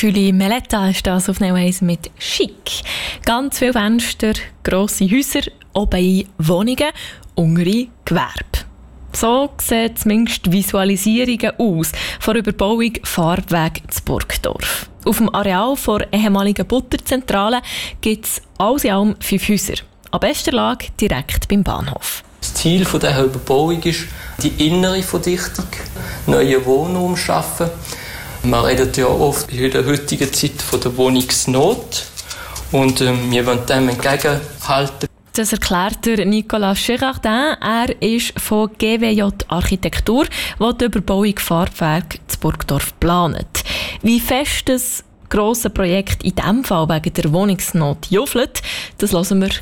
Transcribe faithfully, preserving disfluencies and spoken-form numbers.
Julie Meletta ist das auf Neo eins mit Chic. Ganz viele Fenster, grosse Häuser, oben Wohnungen, untere Gewerbe. So sehen zumindest Visualisierungen aus von der Überbauung Fahrweg zu Burgdorf. Auf dem Areal der ehemaligen Butterzentrale gibt es alles in allem fünf Häuser. An bester Lage direkt beim Bahnhof. Das Ziel dieser Überbauung ist die innere Verdichtung, neue Wohnraum schaffen. Man redet ja oft in der heutigen Zeit von der Wohnungsnot und ähm, wir wollen dem entgegenhalten. Das erklärt der Nicolas Girardin. Er ist von G W J Architektur, der die Überbauung Fahrwerk zu Burgdorf plant. Wie fest das grosse Projekt in diesem Fall wegen der Wohnungsnot jufelt, das hören wir